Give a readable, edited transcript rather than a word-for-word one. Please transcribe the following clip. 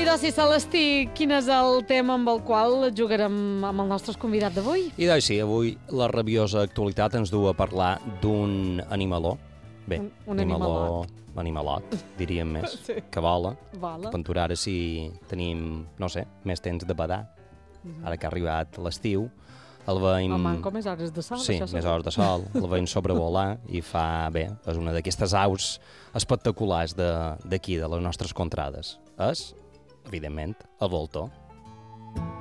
d'Oci Celestí, quin és el tema amb el qual jugarem amb el nostre convidat d'avui? I doncs sí, avui la rabiosa actualitat ens du a parlar d'un animaló. Bé, Un animalot, diríem més, Sí. que vola. Vola. Aventurar si tenim, no sé, més temps de badar. Ara que ha arribat l'estiu, el veiem... Home, com més hores de sol, Sí, això més segur. hores de sol, el veiem sobrevolar i fa, bé, és una d'aquestes aus espectaculars d'aquí, de les nostres contrades. És, evidentment, el voltor.